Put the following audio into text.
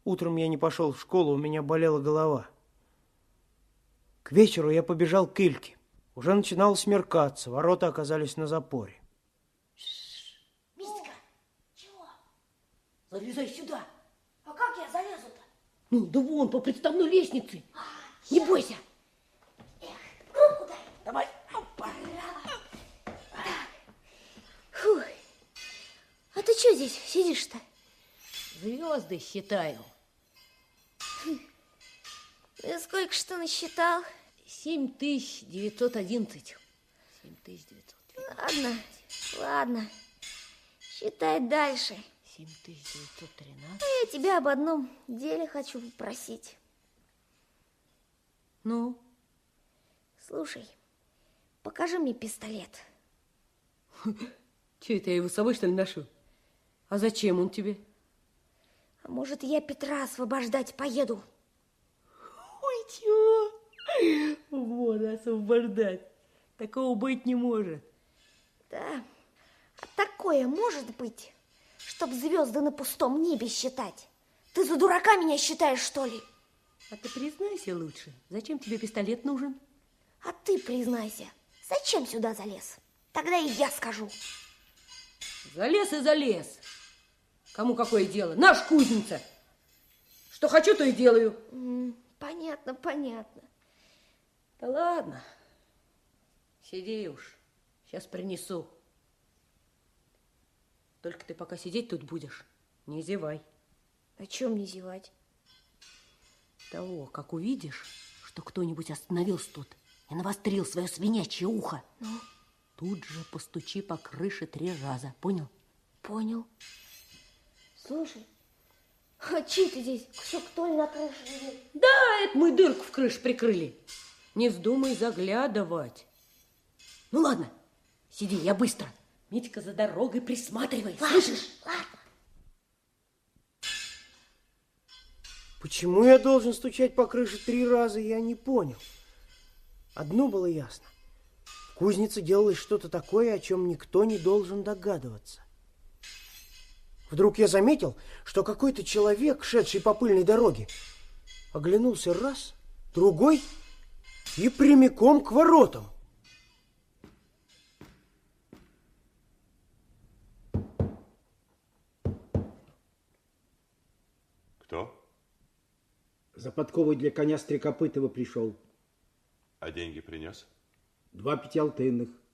Утром я не пошел в школу, у меня болела голова. К вечеру я побежал к Ильке. Уже начинало смеркаться, ворота оказались на запоре. Митька, чего? Залезай сюда. А как я залезу-то? Ну, да вон, по приставной лестнице. Не бойся. Руку дай. Давай. Опа. Фух. А ты что здесь сидишь-то? Звезды считаю. И сколько ж ты насчитал? 7911. 7911. Ладно. Считай дальше. 7913. Я тебя об одном деле хочу попросить. Ну? Слушай, покажи мне пистолет. Че это, я его с собой, что ли, ношу? А зачем он тебе? А может, я Петра освобождать поеду? Ой, чего? Вот, освобождать. Такого быть не может. Да. А такое может быть, чтоб звезды на пустом небе считать? Ты за дурака меня считаешь, что ли? А ты признайся лучше, зачем тебе пистолет нужен? А ты признайся, зачем сюда залез? Тогда и я скажу. Залез и залез. Кому какое дело? Наш кузница. Что хочу, то и делаю. Понятно, понятно. Да ладно. Сиди уж. Сейчас принесу. Только ты пока сидеть тут будешь, не зевай. О чем не зевать? Того, как увидишь, что кто-нибудь остановился тут и навострил свое свинячье ухо, тут же постучи по крыше 3 раза. Понял? Понял. Слушай, а чьи ты здесь? Кто ли на крыше сидит? Да, это мы дырку в крыше прикрыли. Не вздумай заглядывать. Ну ладно, сиди, я быстро. Митька, за дорогой присматривай, слышишь? Ладно. Почему я должен стучать по крыше 3 раза, я не понял. Одно было ясно. В кузнице делалось что-то такое, о чем никто не должен догадываться. Вдруг я заметил, что какой-то человек, шедший по пыльной дороге, оглянулся раз, другой и прямиком к воротам. Кто? За подковой для коня Стрекопытова пришел. А деньги принес? 2 пятиалтынных.